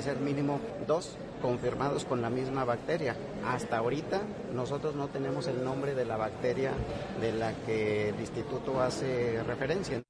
de ser mínimo 2 confirmados con la misma bacteria. Hasta ahorita nosotros no tenemos el nombre de la bacteria de la que el instituto hace referencia.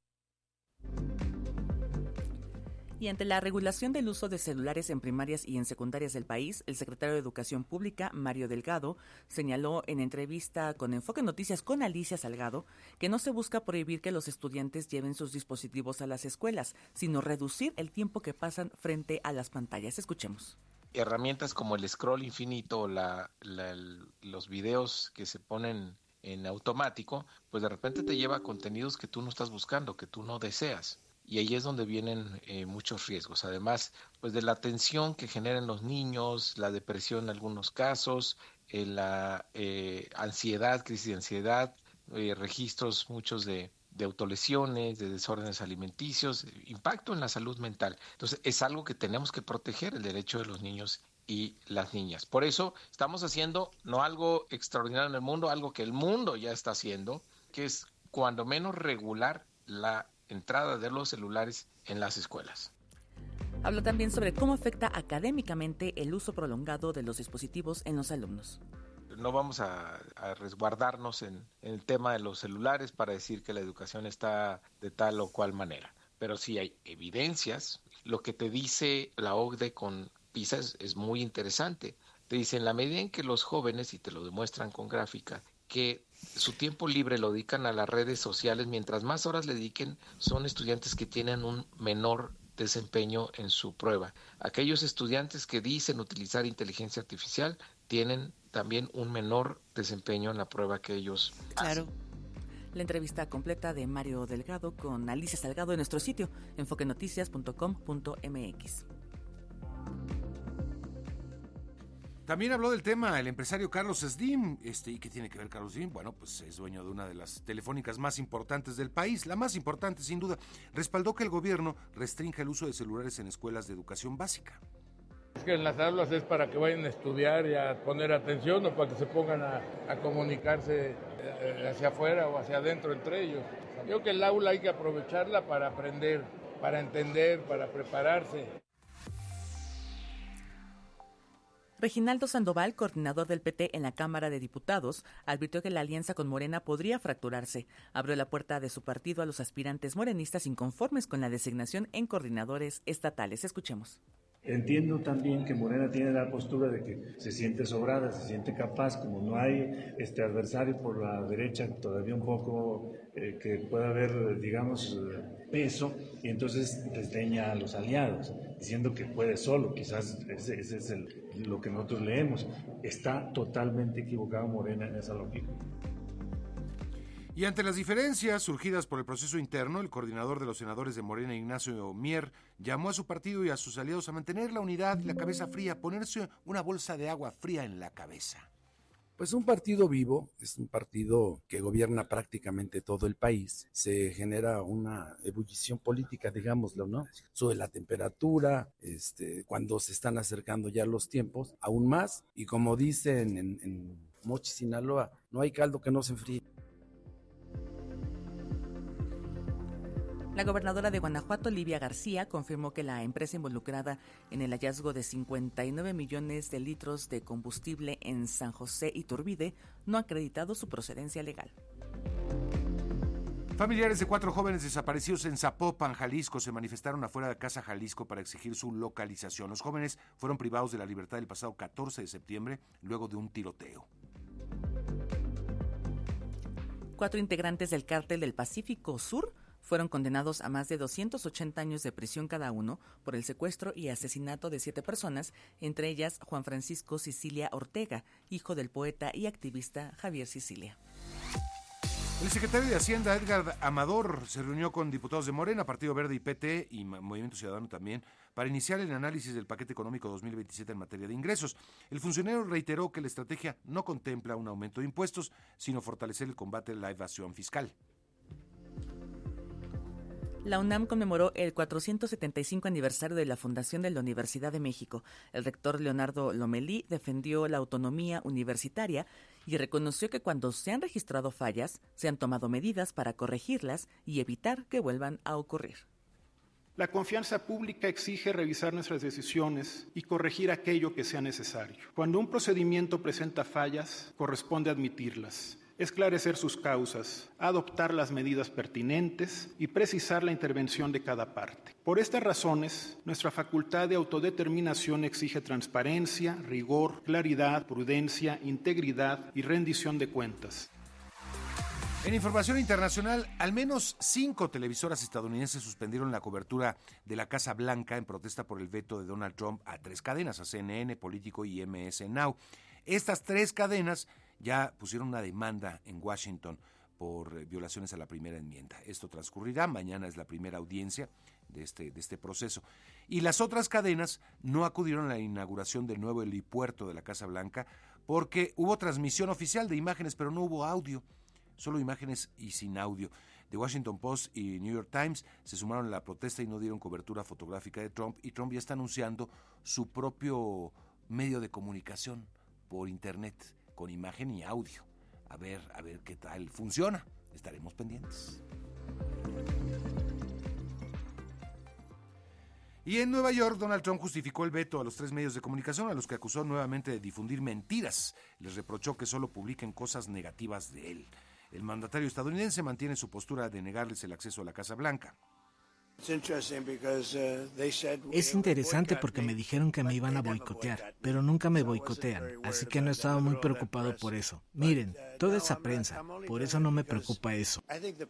Y ante la regulación del uso de celulares en primarias y en secundarias del país, el secretario de Educación Pública, Mario Delgado, señaló en entrevista con Enfoque Noticias con Alicia Salgado que no se busca prohibir que los estudiantes lleven sus dispositivos a las escuelas, sino reducir el tiempo que pasan frente a las pantallas. Escuchemos. Herramientas como el scroll infinito, los videos que se ponen en automático, pues de repente te lleva a contenidos que tú no estás buscando, que tú no deseas. Y ahí es donde vienen muchos riesgos. Además, pues de la tensión que generan los niños, la depresión en algunos casos, la ansiedad, crisis de ansiedad, registros muchos de autolesiones, de desórdenes alimenticios, impacto en la salud mental. Entonces, es algo que tenemos que proteger, el derecho de los niños y las niñas. Por eso estamos haciendo no algo extraordinario en el mundo, algo que el mundo ya está haciendo, que es cuando menos regular la entrada de los celulares en las escuelas. Habló también sobre cómo afecta académicamente el uso prolongado de los dispositivos en los alumnos. No vamos a resguardarnos en el tema de los celulares para decir que la educación está de tal o cual manera, pero sí hay evidencias. Lo que te dice la OCDE con PISA es muy interesante. Te dice, en la medida en que los jóvenes, y te lo demuestran con gráfica, que su tiempo libre lo dedican a las redes sociales, mientras más horas le dediquen, son estudiantes que tienen un menor desempeño en su prueba. Aquellos estudiantes que dicen utilizar inteligencia artificial tienen también un menor desempeño en la prueba que ellos hacen. La entrevista completa de Mario Delgado con Alicia Salgado en nuestro sitio, enfoquenoticias.com.mx. También habló del tema el empresario Carlos Slim. ¿Y qué tiene que ver Carlos Slim? Bueno, pues es dueño de una de las telefónicas más importantes del país, la más importante sin duda. Respaldó que el gobierno restrinja el uso de celulares en escuelas de educación básica. Es que en las aulas es para que vayan a estudiar y a poner atención, o para que se pongan a comunicarse hacia afuera o hacia adentro entre ellos. Yo creo que el aula hay que aprovecharla para aprender, para entender, para prepararse. Reginaldo Sandoval, coordinador del PT en la Cámara de Diputados, advirtió que la alianza con Morena podría fracturarse. Abrió la puerta de su partido a los aspirantes morenistas inconformes con la designación en coordinadores estatales. Escuchemos. Entiendo también que Morena tiene la postura de que se siente sobrada, se siente capaz, como no hay adversario por la derecha todavía un poco que pueda haber, digamos, peso, y entonces desdeña a los aliados, diciendo que puede solo. Quizás ese es lo que nosotros leemos. Está totalmente equivocado Morena en esa lógica. Y ante las diferencias surgidas por el proceso interno, el coordinador de los senadores de Morena, Ignacio Mier, llamó a su partido y a sus aliados a mantener la unidad y la cabeza fría, ponerse una bolsa de agua fría en la cabeza. Pues un partido vivo es un partido que gobierna prácticamente todo el país. Se genera una ebullición política, digámoslo, ¿no? Sube la temperatura, cuando se están acercando ya los tiempos, aún más. Y como dicen en Mochi, Sinaloa, no hay caldo que no se enfríe. La gobernadora de Guanajuato, Livia García, confirmó que la empresa involucrada en el hallazgo de 59 millones de litros de combustible en San José Iturbide no ha acreditado su procedencia legal. Familiares de 4 jóvenes desaparecidos en Zapopan, Jalisco, se manifestaron afuera de Casa Jalisco para exigir su localización. Los jóvenes fueron privados de la libertad el pasado 14 de septiembre, luego de un tiroteo. 4 integrantes del Cártel del Pacífico Sur fueron condenados a más de 280 años de prisión cada uno por el secuestro y asesinato de 7 personas, entre ellas Juan Francisco Sicilia Ortega, hijo del poeta y activista Javier Sicilia. El secretario de Hacienda, Edgar Amador, se reunió con diputados de Morena, Partido Verde y PT y Movimiento Ciudadano también, para iniciar el análisis del paquete económico 2027 en materia de ingresos. El funcionario reiteró que la estrategia no contempla un aumento de impuestos, sino fortalecer el combate a la evasión fiscal. La UNAM conmemoró el 475 aniversario de la fundación de la Universidad de México. El rector Leonardo Lomelí defendió la autonomía universitaria y reconoció que cuando se han registrado fallas, se han tomado medidas para corregirlas y evitar que vuelvan a ocurrir. La confianza pública exige revisar nuestras decisiones y corregir aquello que sea necesario. Cuando un procedimiento presenta fallas, corresponde admitirlas, esclarecer sus causas, adoptar las medidas pertinentes y precisar la intervención de cada parte. Por estas razones, nuestra facultad de autodeterminación exige transparencia, rigor, claridad, prudencia, integridad y rendición de cuentas. En información internacional, al menos 5 televisoras estadounidenses suspendieron la cobertura de la Casa Blanca en protesta por el veto de Donald Trump a 3 cadenas, a CNN, Político y MS Now. Estas 3 cadenas ya pusieron una demanda en Washington por violaciones a la primera enmienda. Esto transcurrirá, mañana es la primera audiencia de este proceso. Y las otras cadenas no acudieron a la inauguración del nuevo helipuerto de la Casa Blanca porque hubo transmisión oficial de imágenes, pero no hubo audio. Solo imágenes y sin audio. The Washington Post y New York Times se sumaron a la protesta y no dieron cobertura fotográfica de Trump, y Trump ya está anunciando su propio medio de comunicación por internet, con imagen y audio. A ver qué tal funciona. Estaremos pendientes. Y en Nueva York, Donald Trump justificó el veto a los 3 medios de comunicación a los que acusó nuevamente de difundir mentiras. Les reprochó que solo publiquen cosas negativas de él. El mandatario estadounidense mantiene su postura de negarles el acceso a la Casa Blanca. Es interesante porque me dijeron que me iban a boicotear, pero nunca me boicotean, así que no estaba muy preocupado por eso. Miren, toda esa prensa, por eso no me preocupa eso.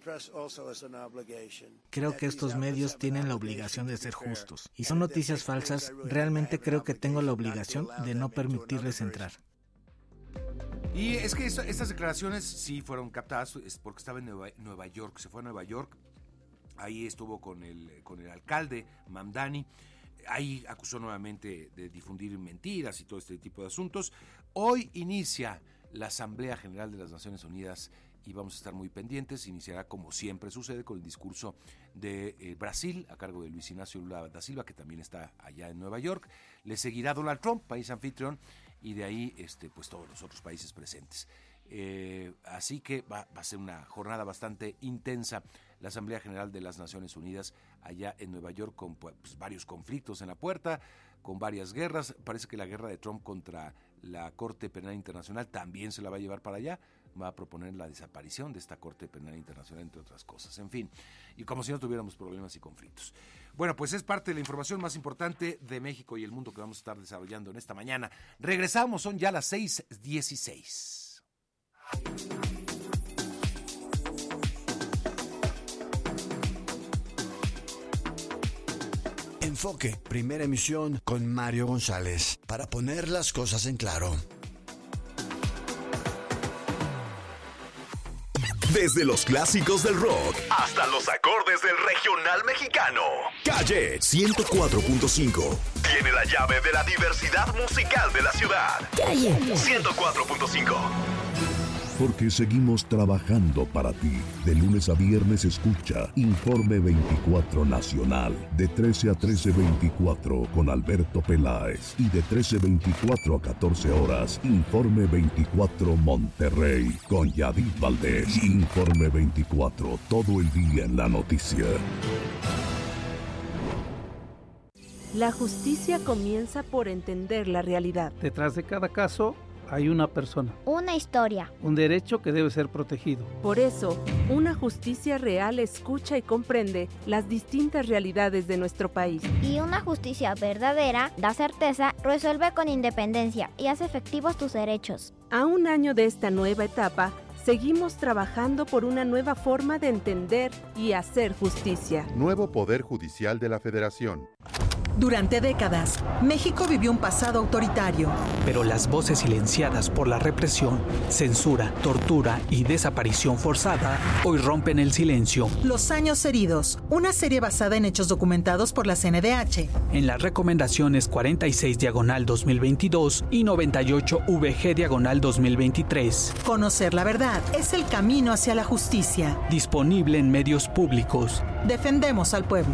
Creo que estos medios tienen la obligación de ser justos. Y son noticias falsas, realmente creo que tengo la obligación de no permitirles entrar. Y es que estas declaraciones sí fueron captadas, es porque estaba en Nueva York, se fue a Nueva York, ahí estuvo con el alcalde Mamdani, ahí acusó nuevamente de difundir mentiras y todo este tipo de asuntos. Hoy inicia la Asamblea General de las Naciones Unidas y vamos a estar muy pendientes. Iniciará, como siempre sucede, con el discurso de Brasil a cargo de Luis Inácio Lula da Silva, que también está allá en Nueva York. Le seguirá Donald Trump, país anfitrión, y de ahí pues todos los otros países presentes. Así que va a ser una jornada bastante intensa la Asamblea General de las Naciones Unidas allá en Nueva York, con pues, varios conflictos en la puerta, con varias guerras. Parece que la guerra de Trump contra la Corte Penal Internacional también se la va a llevar para allá. Va a proponer la desaparición de esta Corte Penal Internacional, entre otras cosas. En fin, y como si no tuviéramos problemas y conflictos. Bueno, pues es parte de la información más importante de México y el mundo que vamos a estar desarrollando en esta mañana. Regresamos, son ya las 6:16. Enfoque, primera emisión con Mario González, para poner las cosas en claro. Desde los clásicos del rock hasta los acordes del regional mexicano. Calle 104.5 tiene la llave de la diversidad musical de la ciudad. Calle 104.5. Porque seguimos trabajando para ti. De lunes a viernes escucha Informe 24 Nacional, de 13 a 13:24 con Alberto Peláez, y de 13:24 a 14 horas, Informe 24 Monterrey con Yadid Valdés. Informe 24, todo el día en la noticia. La justicia comienza por entender la realidad. Detrás de cada caso hay una persona. Una historia. Un derecho que debe ser protegido. Por eso, una justicia real escucha y comprende las distintas realidades de nuestro país. Y una justicia verdadera da certeza, resuelve con independencia y hace efectivos tus derechos. A un año de esta nueva etapa, seguimos trabajando por una nueva forma de entender y hacer justicia. Nuevo Poder Judicial de la Federación. Durante décadas, México vivió un pasado autoritario. Pero las voces silenciadas por la represión, censura, tortura y desaparición forzada hoy rompen el silencio. Los años heridos, una serie basada en hechos documentados por la CNDH. En las recomendaciones 46/2022 y 98/VG/2023. Conocer la verdad es el camino hacia la justicia. Disponible en medios públicos. Defendemos al pueblo.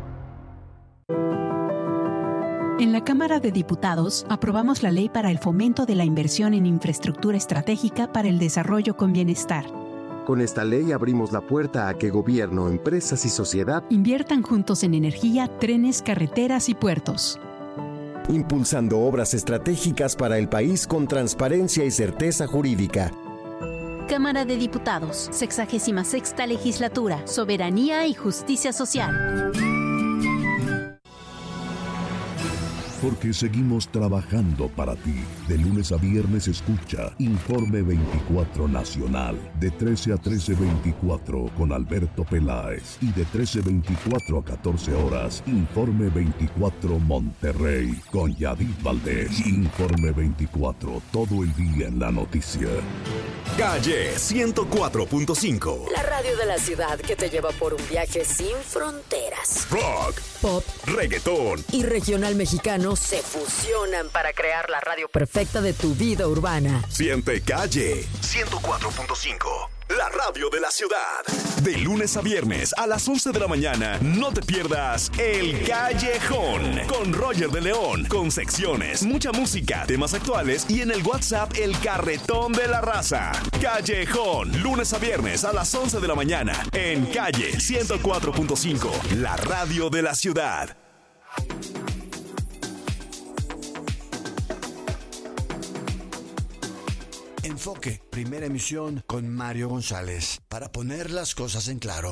En la Cámara de Diputados aprobamos la Ley para el Fomento de la Inversión en Infraestructura Estratégica para el Desarrollo con Bienestar. Con esta ley abrimos la puerta a que gobierno, empresas y sociedad inviertan juntos en energía, trenes, carreteras y puertos. Impulsando obras estratégicas para el país con transparencia y certeza jurídica. Cámara de Diputados, 66ª Legislatura, Soberanía y Justicia Social. Porque seguimos trabajando para ti. De lunes a viernes escucha Informe 24 Nacional, de 13 a 13:24 con Alberto Peláez. Y de 13:24 a 14 horas, Informe 24 Monterrey con Yadid Valdés. Informe 24, todo el día en la noticia. Calle 104.5. La radio de la ciudad que te lleva por un viaje sin fronteras. Rock, pop, reggaetón y regional mexicano se fusionan para crear la radio perfecta de tu vida urbana. Siente Calle 104.5. La radio de la ciudad. De lunes a viernes a las 11 de la mañana, no te pierdas El Callejón con Roger de León, con secciones, mucha música, temas actuales y en el WhatsApp El Carretón de la Raza. Callejón, lunes a viernes a las 11 de la mañana en Calle 104.5, la radio de la ciudad. Enfoque, primera emisión con Mario González, para poner las cosas en claro.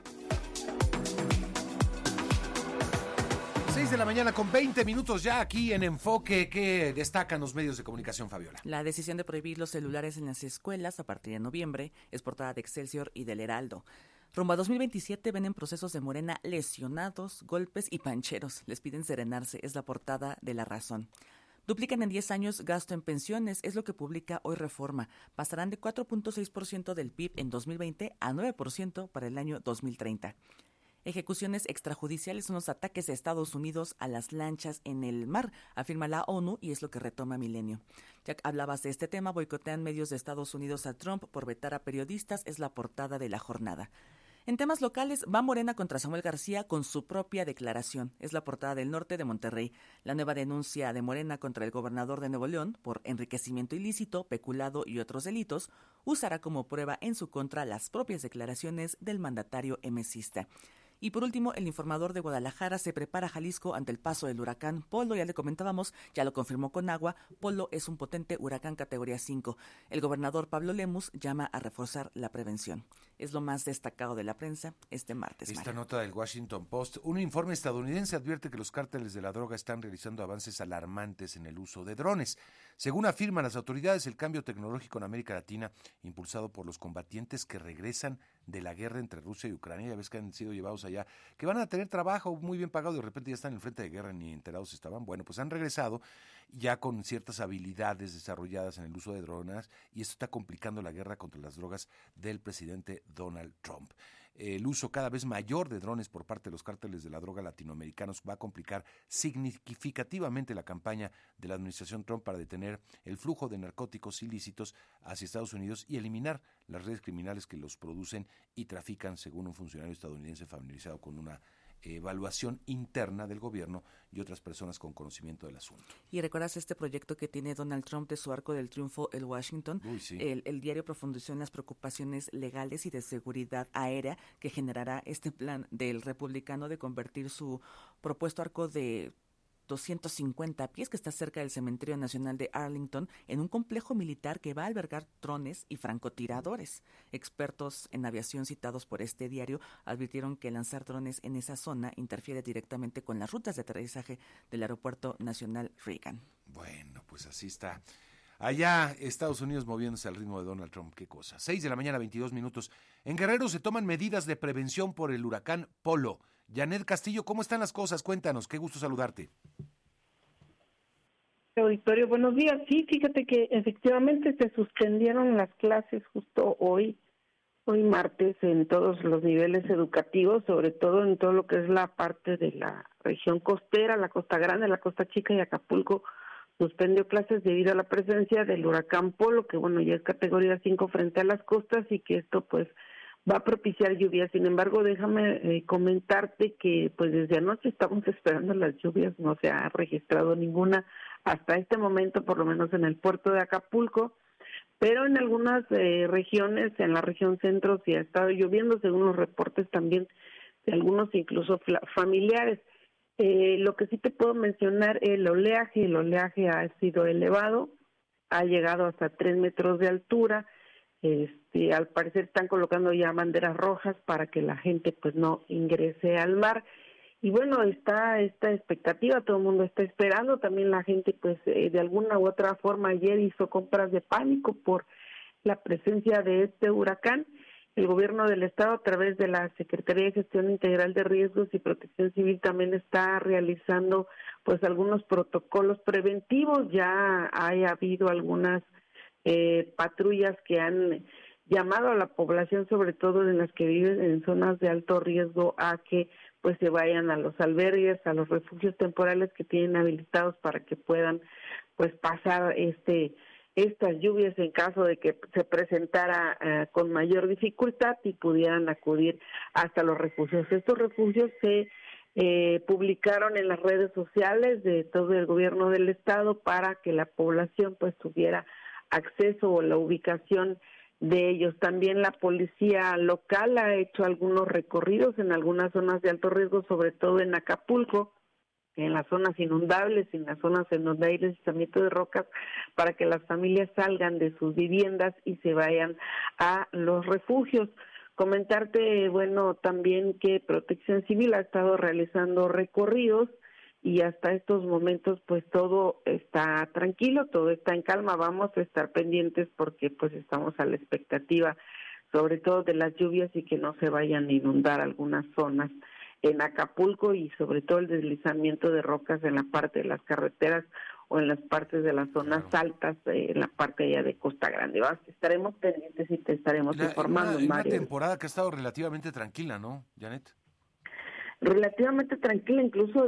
6 de la mañana con 20 minutos ya aquí en Enfoque. ¿Qué destacan los medios de comunicación, Fabiola? La decisión de prohibir los celulares en las escuelas a partir de noviembre es portada de Excelsior y del Heraldo. Rumbo a 2027 ven en procesos de Morena lesionados, golpes y pancheros. Les piden serenarse, es la portada de La Razón. Duplican en 10 años gasto en pensiones, es lo que publica hoy Reforma. Pasarán de 4.6% del PIB en 2020 a 9% para el año 2030. Ejecuciones extrajudiciales son los ataques de Estados Unidos a las lanchas en el mar, afirma la ONU, y es lo que retoma Milenio. Ya que hablabas de este tema, boicotean medios de Estados Unidos a Trump por vetar a periodistas, es la portada de La Jornada. En temas locales, va Morena contra Samuel García con su propia declaración. Es la portada del Norte de Monterrey. La nueva denuncia de Morena contra el gobernador de Nuevo León por enriquecimiento ilícito, peculado y otros delitos usará como prueba en su contra las propias declaraciones del mandatario emesista. Y por último, el Informador de Guadalajara se prepara Jalisco ante el paso del huracán Polo. Ya le comentábamos, ya lo confirmó Conagua, Polo es un potente huracán categoría 5. El gobernador Pablo Lemus llama a reforzar la prevención. Es lo más destacado de la prensa este martes. Esta nota del Washington Post. Un informe estadounidense advierte que los cárteles de la droga están realizando avances alarmantes en el uso de drones. Según afirman las autoridades, el cambio tecnológico en América Latina, impulsado por los combatientes que regresan de la guerra entre Rusia y Ucrania, ya ves que han sido llevados allá, que van a tener trabajo muy bien pagado y de repente ya están en el frente de guerra, ni enterados estaban. Bueno, pues han regresado ya con ciertas habilidades desarrolladas en el uso de drones, y esto está complicando la guerra contra las drogas del presidente Donald Trump. El uso cada vez mayor de drones por parte de los cárteles de la droga latinoamericanos va a complicar significativamente la campaña de la administración Trump para detener el flujo de narcóticos ilícitos hacia Estados Unidos y eliminar las redes criminales que los producen y trafican, según un funcionario estadounidense familiarizado con una evaluación interna del gobierno y otras personas con conocimiento del asunto. ¿Y recuerdas este proyecto que tiene Donald Trump de su arco del triunfo, el Washington? Uy, sí. El diario profundizó en las preocupaciones legales y de seguridad aérea que generará este plan del republicano de convertir su propuesto arco de 250 pies que está cerca del Cementerio Nacional de Arlington en un complejo militar que va a albergar drones y francotiradores. Expertos en aviación citados por este diario advirtieron que lanzar drones en esa zona interfiere directamente con las rutas de aterrizaje del Aeropuerto Nacional Reagan. Bueno, pues así está. Allá Estados Unidos moviéndose al ritmo de Donald Trump, qué cosa. 6 de la mañana, 22 minutos. En Guerrero se toman medidas de prevención por el huracán Polo. Janet Castillo, ¿cómo están las cosas? Cuéntanos, qué gusto saludarte. Auditorio, buenos días. Sí, fíjate que efectivamente se suspendieron las clases justo hoy martes en todos los niveles educativos, sobre todo en todo lo que es la parte de la región costera, la Costa Grande, la Costa Chica y Acapulco. Suspendió clases debido a la presencia del huracán Polo, que bueno, ya es categoría 5 frente a las costas y que esto pues va a propiciar lluvias. Sin embargo, déjame comentarte que pues desde anoche estamos esperando las lluvias, no se ha registrado ninguna hasta este momento, por lo menos en el puerto de Acapulco, pero en algunas regiones, en la región centro, sí ha estado lloviendo, según los reportes también de algunos incluso familiares. Lo que sí te puedo mencionar, el oleaje ha sido elevado, ha llegado hasta 3 metros de altura. Al parecer están colocando ya banderas rojas para que la gente pues no ingrese al mar. Y bueno, está esta expectativa, todo el mundo está esperando, también la gente pues de alguna u otra forma ayer hizo compras de pánico por la presencia de este huracán. El gobierno del estado, a través de la Secretaría de Gestión Integral de Riesgos y Protección Civil, también está realizando pues algunos protocolos preventivos. Ya ha habido algunas patrullas que han llamado a la población, sobre todo en las que viven en zonas de alto riesgo, a que pues se vayan a los albergues, a los refugios temporales que tienen habilitados para que puedan pues pasar estas lluvias en caso de que se presentara con mayor dificultad y pudieran acudir hasta los refugios. Estos refugios se publicaron en las redes sociales de todo el gobierno del estado para que la población pues tuviera acceso o la ubicación de ellos. También la policía local ha hecho algunos recorridos en algunas zonas de alto riesgo, sobre todo en Acapulco, en las zonas inundables, en las zonas en donde hay deslizamiento de rocas, para que las familias salgan de sus viviendas y se vayan a los refugios. Comentarte, bueno, también que Protección Civil ha estado realizando recorridos y hasta estos momentos pues todo está tranquilo, todo está en calma. Vamos a estar pendientes porque pues estamos a la expectativa sobre todo de las lluvias y que no se vayan a inundar algunas zonas en Acapulco y sobre todo el deslizamiento de rocas en la parte de las carreteras o en las partes de las zonas altas, en la parte allá de Costa Grande. Estaremos pendientes y te estaremos informando, Mario. Una temporada que ha estado relativamente tranquila, ¿no, Janet? Relativamente tranquila, incluso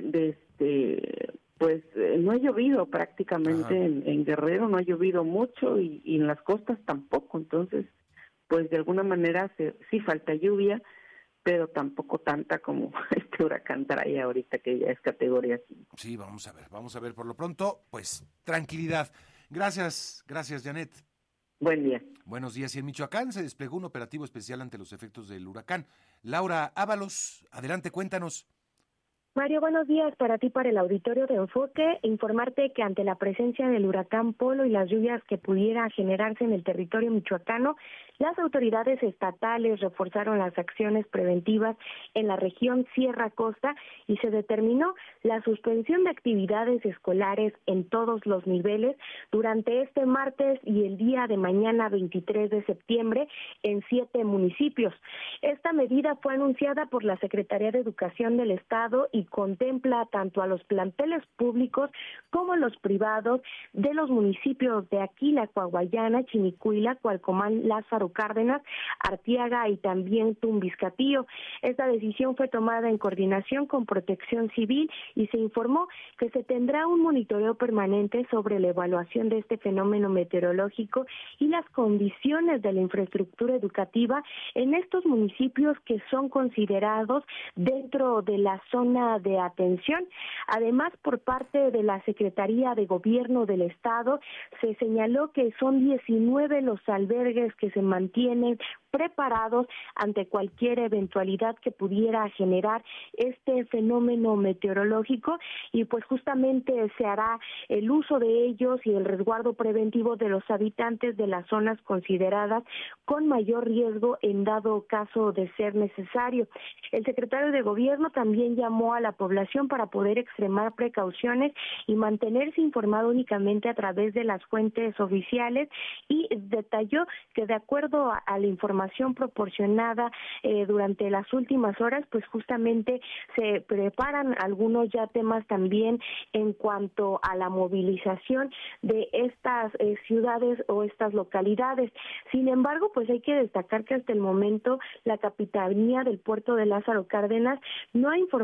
pues no ha llovido prácticamente en Guerrero, no ha llovido mucho y en las costas tampoco, entonces pues de alguna manera sí falta lluvia, pero tampoco tanta como este huracán trae ahorita, que ya es categoría 5. Sí, vamos a ver, por lo pronto, pues tranquilidad. Gracias, Janet. Buen día. Buenos días. Y en Michoacán se desplegó un operativo especial ante los efectos del huracán. Laura Ábalos, adelante, cuéntanos. Mario, buenos días para ti, para el auditorio de Enfoque. Informarte que ante la presencia del huracán Polo y las lluvias que pudiera generarse en el territorio michoacano, las autoridades estatales reforzaron las acciones preventivas en la región Sierra Costa y se determinó la suspensión de actividades escolares en todos los niveles durante este martes y el día de mañana 23 de septiembre en 7 municipios. Esta medida fue anunciada por la Secretaría de Educación del Estado y contempla tanto a los planteles públicos como los privados de los municipios de Aquila, Coahuayana, Chinicuila, Cualcomán, Lázaro Cárdenas, Arteaga y también Tumbiscatío. Esta decisión fue tomada en coordinación con Protección Civil y se informó que se tendrá un monitoreo permanente sobre la evaluación de este fenómeno meteorológico y las condiciones de la infraestructura educativa en estos municipios que son considerados dentro de la zona de atención. Además, por parte de la Secretaría de Gobierno del Estado, se señaló que son 19 los albergues que se mantienen preparados ante cualquier eventualidad que pudiera generar este fenómeno meteorológico y pues justamente se hará el uso de ellos y el resguardo preventivo de los habitantes de las zonas consideradas con mayor riesgo en dado caso de ser necesario. El secretario de Gobierno también llamó a la población para poder extremar precauciones y mantenerse informado únicamente a través de las fuentes oficiales y detalló que de acuerdo a la información proporcionada durante las últimas horas, pues justamente se preparan algunos ya temas también en cuanto a la movilización de estas ciudades o estas localidades. Sin embargo, pues hay que destacar que hasta el momento la Capitanía del Puerto de Lázaro Cárdenas no ha informado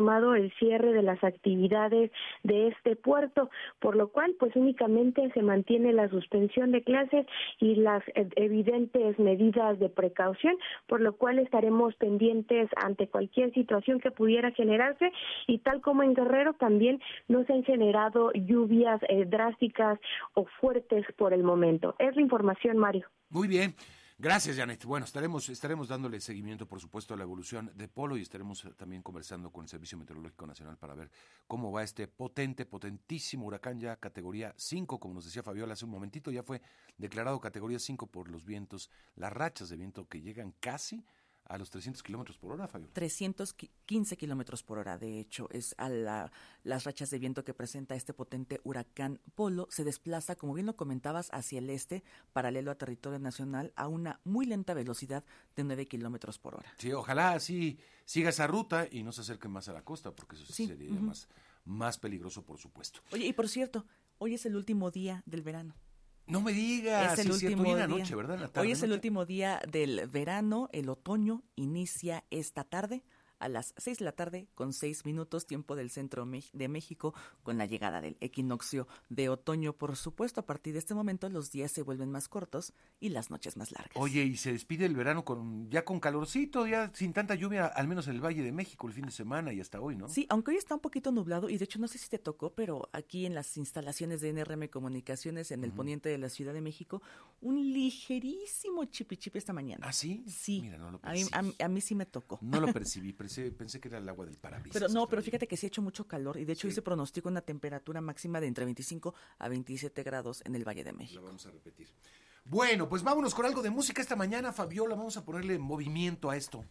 el cierre de las actividades de este puerto, por lo cual pues únicamente se mantiene la suspensión de clases y las evidentes medidas de precaución, por lo cual estaremos pendientes ante cualquier situación que pudiera generarse, y tal como en Guerrero también no se han generado lluvias drásticas o fuertes por el momento. Es la información, Mario. Muy bien. Gracias, Janet. Bueno, estaremos dándole seguimiento, por supuesto, a la evolución de Polo, y estaremos también conversando con el Servicio Meteorológico Nacional para ver cómo va este potentísimo huracán, ya categoría 5, como nos decía Fabiola hace un momentito, ya fue declarado categoría 5 por los vientos, las rachas de viento que llegan casi a los 300 kilómetros por hora, Fabiola. 315 kilómetros por hora, de hecho, es las rachas de viento que presenta este potente huracán Polo. Se desplaza, como bien lo comentabas, hacia el este, paralelo a territorio nacional, a una muy lenta velocidad de 9 kilómetros por hora. Sí, ojalá así siga esa ruta y no se acerque más a la costa, porque eso sí sería más peligroso, por supuesto. Oye, y por cierto, hoy es el último día del verano. No me digas, es el último día. Noche, ¿verdad? La tarde, hoy es el último día del verano, el otoño inicia esta tarde a las 6 de la tarde con 6 minutos, tiempo del centro de México, con la llegada del equinoccio de otoño. Por supuesto, a partir de este momento los días se vuelven más cortos y las noches más largas. Oye, y se despide el verano ya con calorcito, ya sin tanta lluvia, al menos en el Valle de México el fin de semana y hasta hoy, ¿no? Sí, aunque hoy está un poquito nublado, y de hecho no sé si te tocó, pero aquí en las instalaciones de NRM Comunicaciones, en el poniente de la Ciudad de México, un ligerísimo chipi esta mañana. ¿Ah, sí? Sí. Mira, no lo percibí. A mí sí me tocó. No lo percibí, pensé que era el agua del parabrisas. Pero fíjate que sí ha hecho mucho calor, y de hecho hoy se pronostica una temperatura máxima de entre 25 a 27 grados en el Valle de México. La vamos a repetir. Bueno, pues vámonos con algo de música esta mañana, Fabiola. Vamos a ponerle movimiento a esto.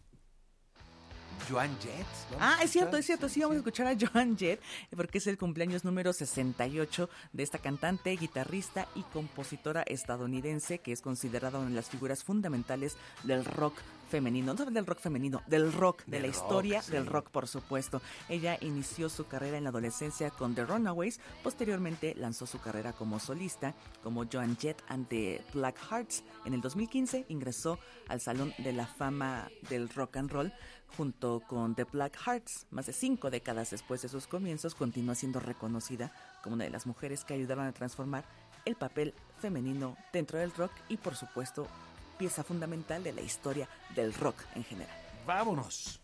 Joan Jett. Es cierto, sí, vamos a escuchar a Joan Jett, porque es el cumpleaños número 68 de esta cantante, guitarrista y compositora estadounidense, que es considerada una de las figuras fundamentales del rock femenino, no del rock femenino, del rock, de la historia del rock, por supuesto. Ella inició su carrera en la adolescencia con The Runaways, posteriormente lanzó su carrera como solista, como Joan Jett and the Black Hearts. En el 2015 ingresó al Salón de la Fama del Rock and Roll junto con The Black Hearts. Más de 5 décadas después de sus comienzos, continúa siendo reconocida como una de las mujeres que ayudaron a transformar el papel femenino dentro del rock y, por supuesto, pieza fundamental de la historia del rock en general. ¡Vámonos!